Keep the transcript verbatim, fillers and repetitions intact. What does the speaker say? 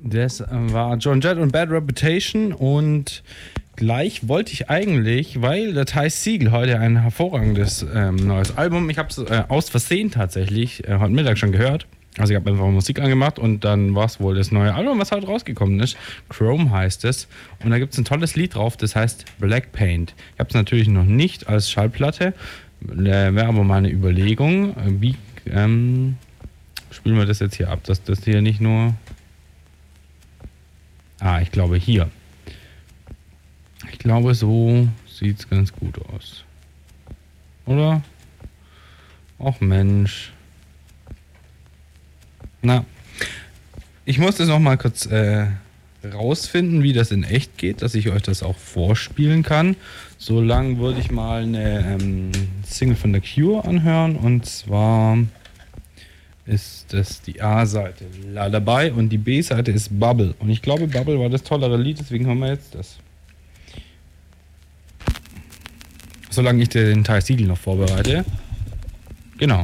Das war Joan Jett und Bad Reputation und gleich wollte ich eigentlich, weil der Ty Segall heute ein hervorragendes ähm, neues Album, ich habe es äh, aus Versehen tatsächlich äh, heute Mittag schon gehört, also ich habe einfach Musik angemacht und dann war es wohl das neue Album, was halt rausgekommen ist, Chrome heißt es und da gibt es ein tolles Lied drauf, das heißt Black Paint. Ich habe es natürlich noch nicht als Schallplatte, äh, wäre aber mal eine Überlegung, wie ähm, spielen wir das jetzt hier ab, dass das hier nicht nur... Ah, ich glaube hier. Ich glaube, so sieht es ganz gut aus. Oder? Och Mensch. Na, ich muss das noch mal kurz äh, rausfinden, wie das in echt geht, dass ich euch das auch vorspielen kann. Solange würde ich mal eine ähm, Single von The Cure anhören. Und zwar ist das die A-Seite Lullaby und die B-Seite ist Bubble. Und ich glaube, Bubble war das tollere Lied, deswegen haben wir jetzt das. Solange ich den Ty Segall noch vorbereite. Genau.